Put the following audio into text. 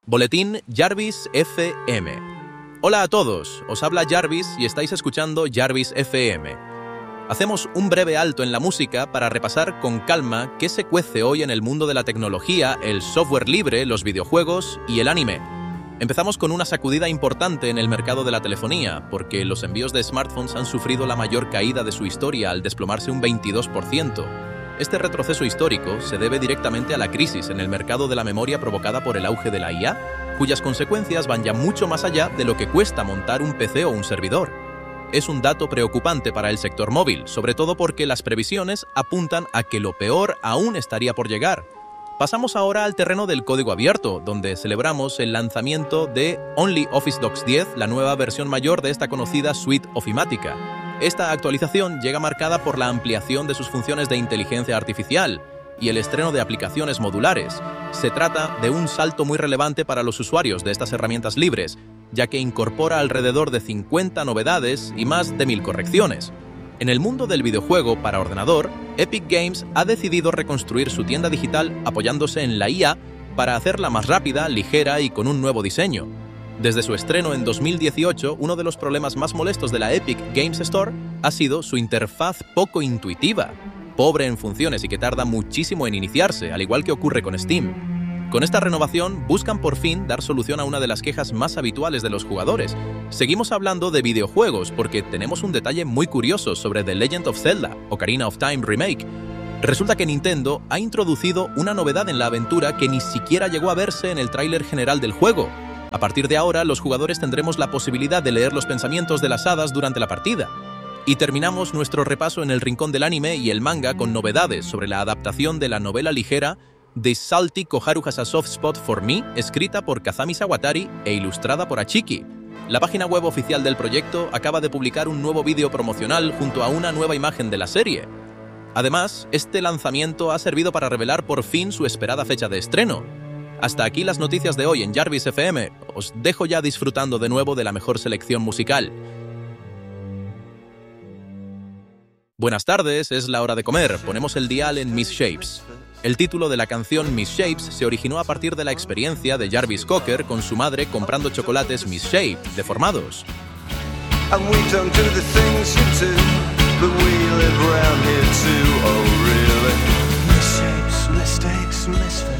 Boletín Jarvis FM. Hola a todos, os habla Jarvis y estáis escuchando Jarvis FM. Hacemos un breve alto en la música para repasar con calma qué se cuece hoy en el mundo de la tecnología, el software libre, los videojuegos y el anime. Empezamos con una sacudida importante en el mercado de la telefonía, porque los envíos de smartphones han sufrido la mayor caída de su historia al desplomarse un 22%. Este retroceso histórico se debe directamente a la crisis en el mercado de la memoria provocada por el auge de la IA, cuyas consecuencias van ya mucho más allá de lo que cuesta montar un PC o un servidor. Es un dato preocupante para el sector móvil, sobre todo porque las previsiones apuntan a que lo peor aún estaría por llegar. Pasamos ahora al terreno del código abierto, donde celebramos el lanzamiento de OnlyOffice Docs 10, la nueva versión mayor de esta conocida suite ofimática. Esta actualización llega marcada por la ampliación de sus funciones de inteligencia artificial y el estreno de aplicaciones modulares. Se trata de un salto muy relevante para los usuarios de estas herramientas libres, ya que incorpora alrededor de 50 novedades y más de 1000 correcciones. En el mundo del videojuego para ordenador, Epic Games ha decidido reconstruir su tienda digital apoyándose en la IA para hacerla más rápida, ligera y con un nuevo diseño. Desde su estreno en 2018, uno de los problemas más molestos de la Epic Games Store ha sido su interfaz poco intuitiva, pobre en funciones y que tarda muchísimo en iniciarse, al igual que ocurre con Steam. Con esta renovación, buscan por fin dar solución a una de las quejas más habituales de los jugadores. Seguimos hablando de videojuegos porque tenemos un detalle muy curioso sobre The Legend of Zelda, Ocarina of Time Remake. Resulta que Nintendo ha introducido una novedad en la aventura que ni siquiera llegó a verse en el tráiler general del juego. A partir de ahora, los jugadores tendremos la posibilidad de leer los pensamientos de las hadas durante la partida. Y terminamos nuestro repaso en el rincón del anime y el manga con novedades sobre la adaptación de la novela ligera The Salty Koharu Has a Soft Spot for Me, escrita por Kazami Sawatari e ilustrada por Achiki. La página web oficial del proyecto acaba de publicar un nuevo vídeo promocional junto a una nueva imagen de la serie. Además, este lanzamiento ha servido para revelar por fin su esperada fecha de estreno. Hasta aquí las noticias de hoy en Jarvis FM. Os dejo ya disfrutando de nuevo de la mejor selección musical. Buenas tardes, es la hora de comer. Ponemos el dial en Miss Shapes. El título de la canción Miss Shapes se originó a partir de la experiencia de Jarvis Cocker con su madre comprando chocolates Miss Shape, deformados. And we don't do the things you do, but we live around here too, oh really? Misshapes, mistakes, misfits.